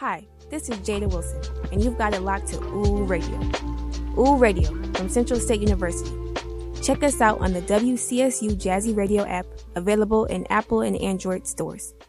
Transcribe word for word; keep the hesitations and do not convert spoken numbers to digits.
Hi, this is Jada Wilson, and you've got it locked to Ooh Radio. Ooh Radio from Central State University. Check us out on the W C S U Jazzy Radio app, available in Apple and Android stores.